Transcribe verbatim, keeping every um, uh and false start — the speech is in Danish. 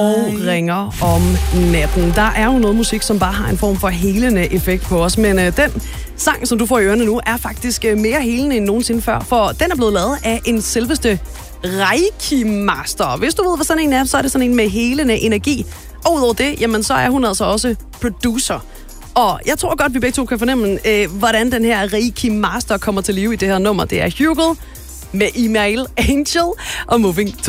og ringer om natten. Der er jo noget musik, som bare har en form for helende effekt på os, men øh, den sang, som du får i ørerne nu, er faktisk øh, mere helende end nogensinde før, for den er blevet lavet af en selveste Reiki-master. Hvis du ved, hvad sådan en er, så er det sådan en med helende energi. Og udover det, jamen, så er hun altså også producer. Og jeg tror godt, vi begge to kan fornemme, øh, hvordan den her Reiki-master kommer til live i det her nummer. Det er Hugo med Email Angel og Moving to